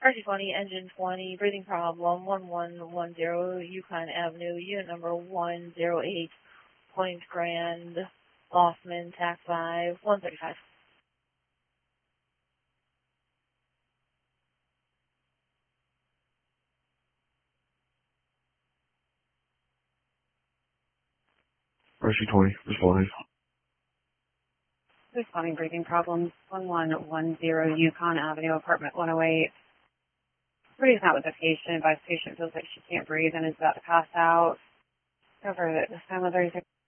RC20, engine 20, breathing problem, 1110 Yukon Avenue, unit number 108, Point Grand, Lossman, TAC 5, 135. RC20, responding. Responding, breathing problems, 1110 Yukon Avenue, apartment 108. Somebody's not with the patient. Advised patient feels like she can't breathe and is about to pass out. Over this time, whether he's